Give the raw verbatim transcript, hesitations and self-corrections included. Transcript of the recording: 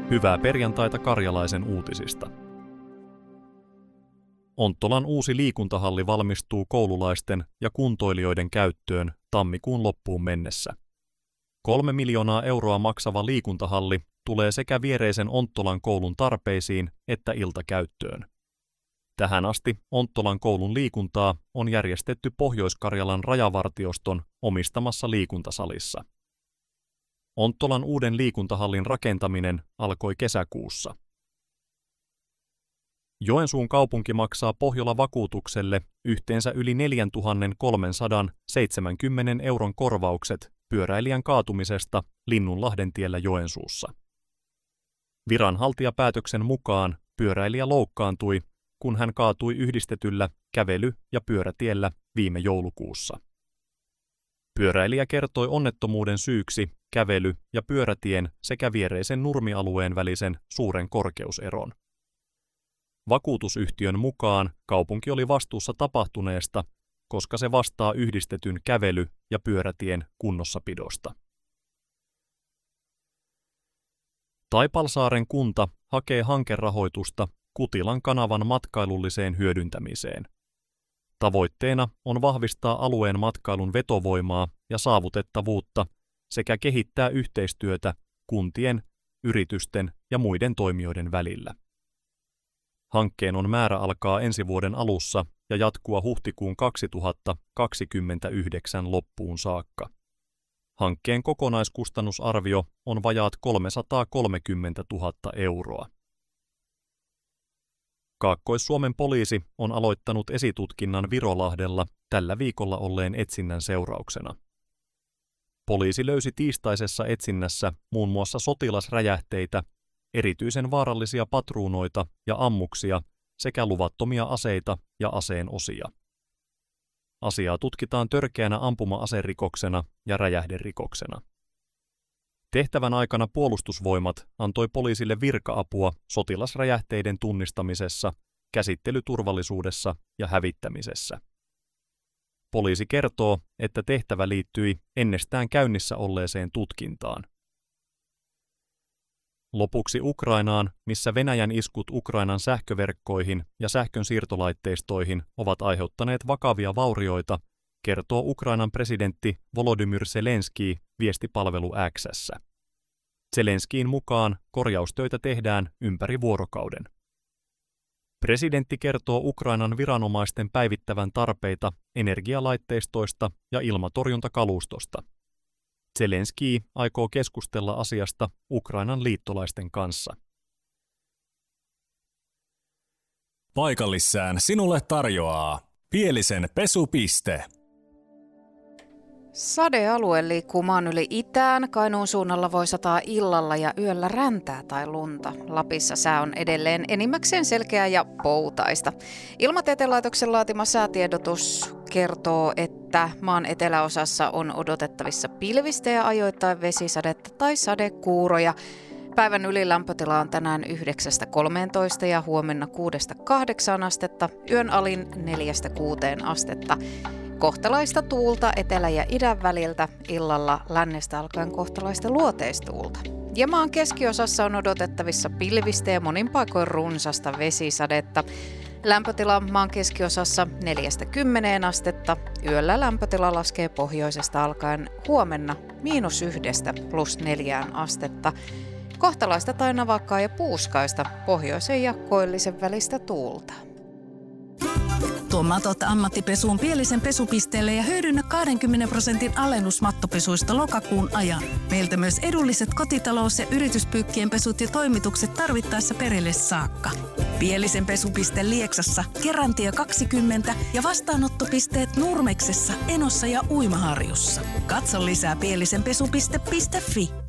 Hyvää perjantaita Karjalaisen uutisista. Onttolan uusi liikuntahalli valmistuu koululaisten ja kuntoilijoiden käyttöön tammikuun loppuun mennessä. Kolme miljoonaa euroa maksava liikuntahalli tulee sekä viereisen Onttolan koulun tarpeisiin että iltakäyttöön. Tähän asti Onttolan koulun liikuntaa on järjestetty Pohjois-Karjalan rajavartioston omistamassa liikuntasalissa. Onttolan uuden liikuntahallin rakentaminen alkoi kesäkuussa. Joensuun kaupunki maksaa Pohjola-vakuutukselle yhteensä yli neljätuhattakolmesataaseitsemänkymmentä euron korvaukset pyöräilijän kaatumisesta Linnunlahden-tiellä Joensuussa. Viranhaltijapäätöksen mukaan pyöräilijä loukkaantui, kun hän kaatui yhdistetyllä kävely- ja pyörätiellä viime joulukuussa. Pyöräilijä kertoi onnettomuuden syyksi kävely- ja pyörätien sekä viereisen nurmialueen välisen suuren korkeuseron. Vakuutusyhtiön mukaan kaupunki oli vastuussa tapahtuneesta, koska se vastaa yhdistetyn kävely- ja pyörätien kunnossapidosta. Taipalsaaren kunta hakee hankerahoitusta Kutilan kanavan matkailulliseen hyödyntämiseen. Tavoitteena on vahvistaa alueen matkailun vetovoimaa ja saavutettavuutta sekä kehittää yhteistyötä kuntien, yritysten ja muiden toimijoiden välillä. Hankkeen on määrä alkaa ensi vuoden alussa ja jatkua huhtikuun kaksituhattakaksikymmentäyhdeksän loppuun saakka. Hankkeen kokonaiskustannusarvio on vajaat kolmesataakolmekymmentätuhatta euroa. Kaakkois-Suomen poliisi on aloittanut esitutkinnan Virolahdella tällä viikolla olleen etsinnän seurauksena. Poliisi löysi tiistaisessa etsinnässä muun muassa sotilasräjähteitä, erityisen vaarallisia patruunoita ja ammuksia sekä luvattomia aseita ja aseen osia. Asiaa tutkitaan törkeänä ampuma-aserikoksena ja räjähderikoksena. Tehtävän aikana Puolustusvoimat antoi poliisille virka-apua sotilasräjähteiden tunnistamisessa, käsittelyturvallisuudessa ja hävittämisessä. Poliisi kertoo, että tehtävä liittyi ennestään käynnissä olleeseen tutkintaan. Lopuksi Ukrainaan, missä Venäjän iskut Ukrainan sähköverkkoihin ja sähkön siirtolaitteistoihin ovat aiheuttaneet vakavia vaurioita, kertoo Ukrainan presidentti Volodymyr Zelenskyi viestipalvelu X:ssä. Zelenskyin mukaan korjaustöitä tehdään ympäri vuorokauden. Presidentti kertoo Ukrainan viranomaisten päivittävän tarpeita energialaitteistoista ja ilmatorjuntakalustosta. Zelenskyi aikoo keskustella asiasta Ukrainan liittolaisten kanssa. Paikallissään sinulle tarjoaa Pielisen pesupiste. Sadealue liikkuu maan yli itään. Kainuun suunnalla voi sataa illalla ja yöllä räntää tai lunta. Lapissa sää on edelleen enimmäkseen selkeää ja poutaista. Ilmatieteen laitoksen laatima säätiedotus kertoo, että maan eteläosassa on odotettavissa pilvistä ja ajoittain vesisadetta tai sadekuuroja. Päivän ylilämpötila on tänään yhdeksästä kolmeentoista ja huomenna kuudesta kahdeksaan astetta, yön alin neljästä kuuteen astetta. Kohtalaista tuulta etelä- ja idän väliltä, illalla lännestä alkaen kohtalaista luoteistuulta. Ja maan keskiosassa on odotettavissa pilvistä ja monin paikoin runsasta vesisadetta. Lämpötila maan keskiosassa neljästä kymmeneen astetta, yöllä lämpötila laskee pohjoisesta alkaen huomenna miinus yhdestä plus neljään astetta. Kohtalaista tai navakkaa ja puuskaista pohjoisen ja koillisen välistä tuulta. Tuo matot ammattipesuun Pielisen pesupisteelle ja hyödynnä kaksikymmentä prosentin alennus mattopesuista lokakuun ajan. Meiltä myös edulliset kotitalous- ja yrityspyykkien pesut ja toimitukset tarvittaessa perille saakka. Pielisen pesupiste Lieksassa, Kerantie kaksikymmentä ja vastaanottopisteet Nurmeksessa, Enossa ja Uimaharjussa. Katso lisää pielisenpesupiste piste fi.